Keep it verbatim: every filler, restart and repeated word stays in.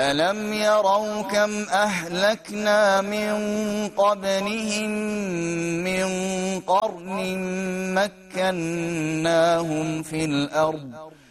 ألم يروا كم أهلكنا من قبلهم من قرن مكناهم في الأرض